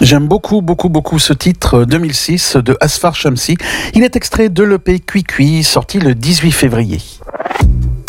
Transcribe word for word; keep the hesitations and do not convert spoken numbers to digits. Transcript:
J'aime beaucoup, beaucoup, beaucoup ce titre deux mille six de Asfar Shamsi. Il est extrait de l'E P Cui Cui, sorti le dix-huit février.